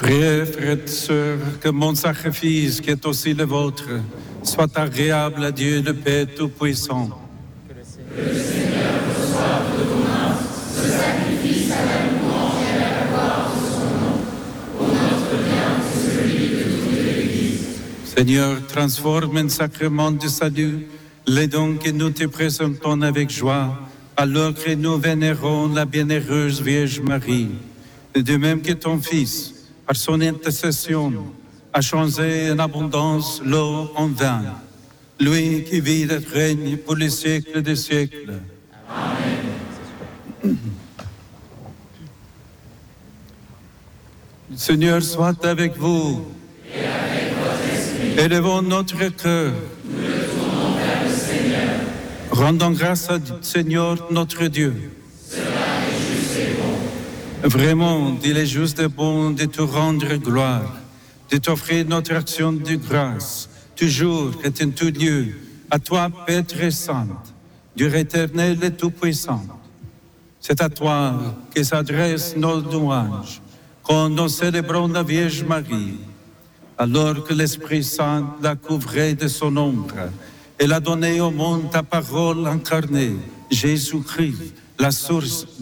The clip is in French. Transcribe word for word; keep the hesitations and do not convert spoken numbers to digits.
Priez, frères et sœurs, que mon sacrifice, qui est aussi le vôtre, soit agréable à Dieu le Père Tout-Puissant. Que le Seigneur reçoive de vos mains ce sacrifice à la louange et à la gloire de son nom, pour notre bien et celui de toute l'Église. Seigneur, transforme en sacrement du salut les dons que nous te présentons avec joie, alors que nous vénérons la bienheureuse Vierge Marie. De même que ton Fils, par son intercession, a changé en abondance l'eau en vin. Lui qui vit et règne pour les siècles des siècles. Amen. Le Seigneur soit avec vous. Et avec votre esprit. Élevons notre cœur. Nous le tournons vers le Seigneur. Rendons grâce au Seigneur notre Dieu. Cela est juste et bon. Vraiment, il est juste et bon de te rendre gloire, de t'offrir notre action de grâce, toujours et en tout lieu, à toi, Père très sainte, Dieu éternel et tout-puissant. C'est à toi que s'adressent nos louanges, quand nous célébrons la Vierge Marie, alors que l'Esprit Saint l'a couvrée de son ombre. Elle a donné au monde ta parole incarnée, Jésus-Christ, la source